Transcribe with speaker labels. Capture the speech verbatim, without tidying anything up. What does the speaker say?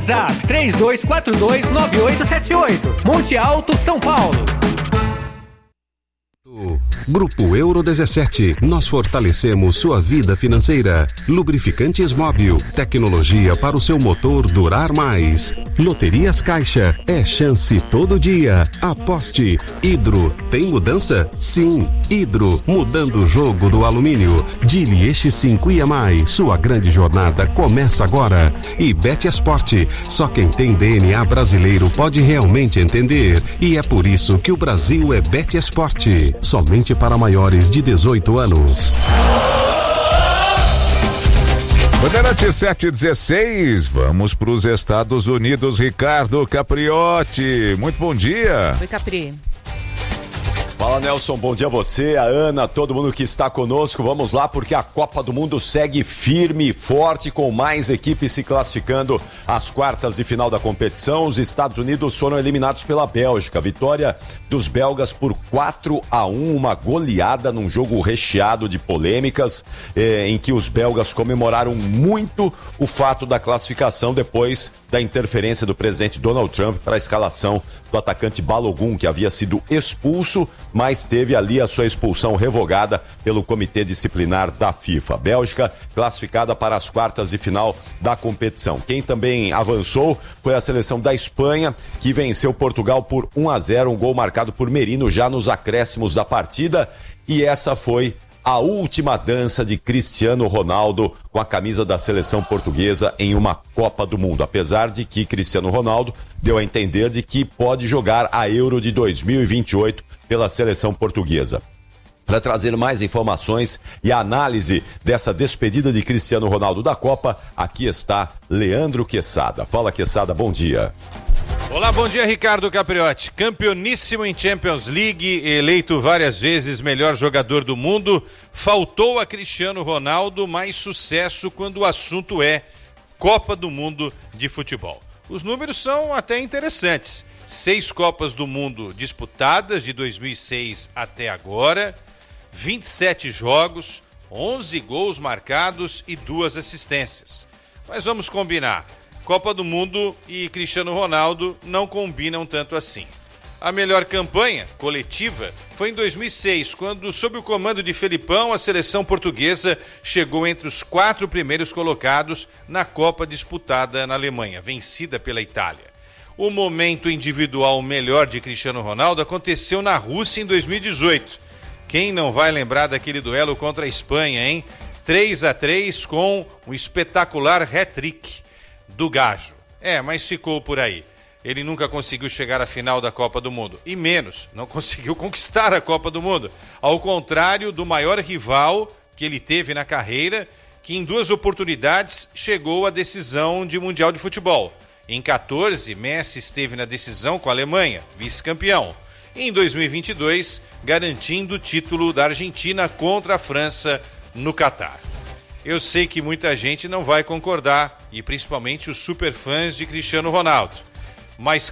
Speaker 1: WhatsApp três dois quatro dois nove oito sete oito. Monte Alto, São Paulo.
Speaker 2: Grupo Euro dezessete, nós fortalecemos sua vida financeira. Lubrificantes Móbil, tecnologia para o seu motor durar mais. Loterias Caixa, é chance todo dia. Aposte. Hidro, tem mudança? Sim. Hidro, mudando o jogo do alumínio. Dili Eixo cinco e mais, sua grande jornada começa agora. E Bet Esporte, só quem tem D N A brasileiro pode realmente entender. E é por isso que o Brasil é Bet Esporte. Somente para maiores de dezoito anos.
Speaker 3: Bandeirante sete e dezesseis, vamos para os Estados Unidos. Ricardo Capriotti, muito bom dia.
Speaker 4: Oi, Capri.
Speaker 5: Fala, Nelson, bom dia a você, a Ana, todo mundo que está conosco. Vamos lá, porque a Copa do Mundo segue firme e forte, com mais equipes se classificando às quartas de final da competição. Os Estados Unidos foram eliminados pela Bélgica. Vitória dos belgas por quatro a um, uma goleada num jogo recheado de polêmicas, eh, em que os belgas comemoraram muito o fato da classificação depois da interferência do presidente Donald Trump para a escalação do atacante Balogun, que havia sido expulso, mas teve ali a sua expulsão revogada pelo Comitê Disciplinar da FIFA. Bélgica classificada para as quartas de final da competição. Quem também avançou foi a seleção da Espanha, que venceu Portugal por um a zero, um gol marcado por Merino já nos acréscimos da partida, e essa foi a última dança de Cristiano Ronaldo com a camisa da seleção portuguesa em uma Copa do Mundo, apesar de que Cristiano Ronaldo deu a entender de que pode jogar a Euro de dois mil e vinte e oito pela seleção portuguesa. Para trazer mais informações e a análise dessa despedida de Cristiano Ronaldo da Copa, aqui está Leandro Quesada. Fala, Quesada, bom dia.
Speaker 6: Olá, bom dia, Ricardo Capriotti. Campeoníssimo em Champions League, eleito várias vezes melhor jogador do mundo, faltou a Cristiano Ronaldo mais sucesso quando o assunto é Copa do Mundo de futebol. Os números são até interessantes. Seis Copas do Mundo disputadas de dois mil e seis até agora, vinte e sete jogos, onze gols marcados e duas assistências. Mas vamos combinar. Copa do Mundo e Cristiano Ronaldo não combinam tanto assim. A melhor campanha coletiva foi em dois mil e seis, quando, sob o comando de Felipão, a seleção portuguesa chegou entre os quatro primeiros colocados na Copa disputada na Alemanha, vencida pela Itália. O momento individual melhor de Cristiano Ronaldo aconteceu na Rússia em dois mil e dezoito. Quem não vai lembrar daquele duelo contra a Espanha, hein? três a três com um espetacular hat-trick do Gajo. É, mas ficou por aí. Ele nunca conseguiu chegar à final da Copa do Mundo. E menos, não conseguiu conquistar a Copa do Mundo. Ao contrário do maior rival que ele teve na carreira, que em duas oportunidades chegou à decisão de Mundial de Futebol. Em quatorze, Messi esteve na decisão com a Alemanha, vice-campeão. E em dois mil e vinte e dois, garantindo o título da Argentina contra a França no Catar. Eu sei que muita gente não vai concordar, e principalmente os superfãs de Cristiano Ronaldo. Mas